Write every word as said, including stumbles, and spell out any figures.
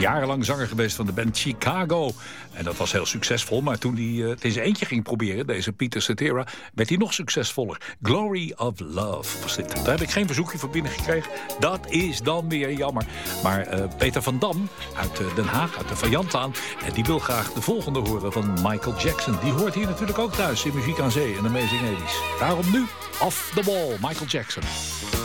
jarenlang zanger geweest van de band Chicago. En dat was heel succesvol. Maar toen hij uh, het in zijn eentje ging proberen, deze Peter Cetera, werd hij nog succesvoller. Glory of Love was dit. Daar heb ik geen verzoekje voor binnengekregen. Dat is dan weer jammer. Maar uh, Peter van Dam uit uh, Den Haag, uit de Vajantlaan, en die wil graag de volgende horen van Michael Jackson. Die hoort hier natuurlijk ook thuis in Muziek aan Zee en Amazing eighties. Daarom nu Off the Wall, Michael Jackson.